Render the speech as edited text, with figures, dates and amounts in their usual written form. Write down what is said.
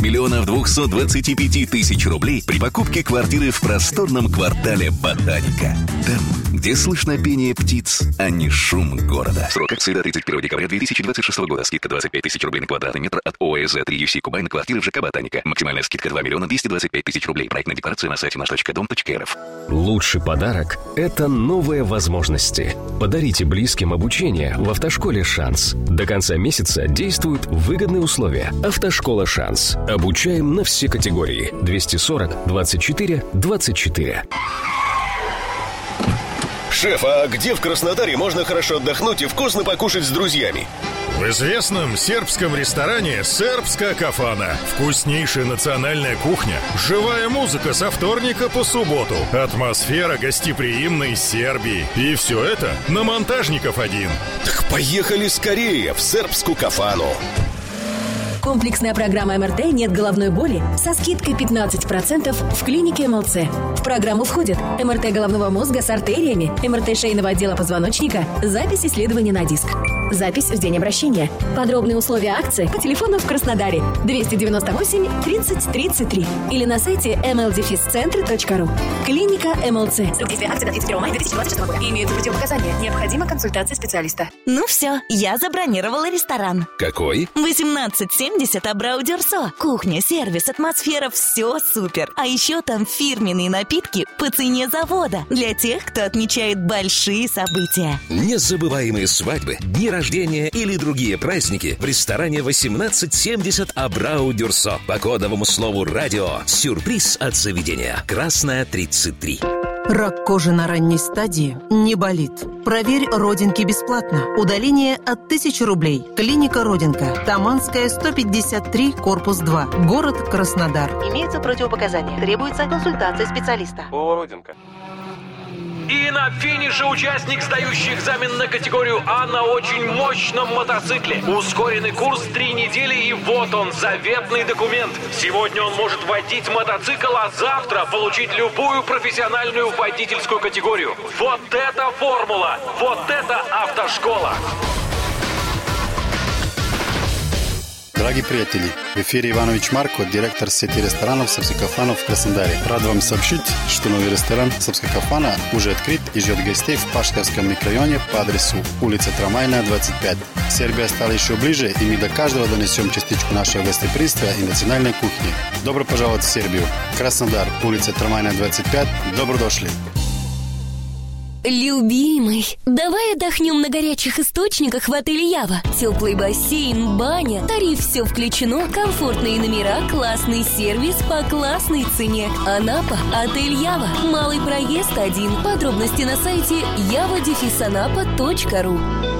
225 000 рублей при покупке квартиры в просторном квартале «Ботаника». Там, где слышно пение птиц, а не шум города. Срок акции до 31 декабря 2026 года. Скидка 25 000 рублей на квадратный метр от ОСЗ 3UC Кубань на квартиры в ЖК «Ботаника». Максимальная скидка 2 225 000 рублей. Проектная декларация на сайте наш.дом.рф. Лучший подарок – это новые возможности. Подарите близким обучение в автошколе «Шанс». До конца месяца действуют выгодные условия. Автошкола «Шанс». Обучаем на все категории. 240 24 24. Шеф, а где в Краснодаре можно хорошо отдохнуть и вкусно покушать с друзьями? В известном сербском ресторане «Сербская кафана». Вкуснейшая национальная кухня, живая музыка со вторника по субботу, атмосфера гостеприимной Сербии. И все это на Монтажников 1. Так поехали скорее в «Сербскую кафану». Комплексная программа МРТ «Нет головной боли» со скидкой 15% в клинике МЛЦ. В программу входят МРТ головного мозга с артериями, МРТ шейного отдела позвоночника, запись исследования на диск. Запись в день обращения. Подробные условия акции по телефону в Краснодаре 298 30 33 или на сайте mldefiscentr.ru. Клиника МЛЦ. Срок действия акции до 31 мая 2026 года. Имеются противопоказания. Необходима консультация специалиста. Ну все, я забронировала ресторан. Какой? 1870 Абрау Дюрсо. Кухня, сервис, атмосфера, все супер. А еще там фирменные напитки по цене завода для тех, кто отмечает большие события. Незабываемые свадьбы, дни рождения или другие праздники в ресторане 1870 Абрау Дюрсо. По кодовому слову «Радио». Сюрприз от заведения. Красная 33. Рак кожи на ранней стадии не болит. Проверь родинки бесплатно. Удаление от 1000 рублей. Клиника «Родинка». Таманская, 153, корпус 2. Город Краснодар. Имеются противопоказания. Требуется консультация специалиста. Родинка. И на финише участник, сдающий экзамен на категорию А на очень мощном мотоцикле. Ускоренный курс 3 недели, и вот он, заветный документ. Сегодня он может водить мотоцикл, а завтра получить любую профессиональную водительскую категорию. Вот это формула! Вот это автошкола! Драги приятели, в эфире Иванович Марко, директор сети ресторанов «Сербская кафана» в Краснодаре. Рад вам сообщить, что новый ресторан «Сербская кафана» уже открыт и ждет гостей в Пашковском микрорайоне по адресу улица Трамвайная, 25. Сербия стала еще ближе, и мы до каждого донесем частичку нашего гостеприимства и национальной кухни. Добро пожаловать в Сербию. Краснодар, улица Трамвайная, 25. Добро дошли. Любимый, давай отдохнем на горячих источниках в отеле Ява. Теплый бассейн, баня, тариф все включено, комфортные номера, классный сервис по классной цене. Анапа, отель Ява, малый проезд 1. Подробности на сайте yava-anapa.ru.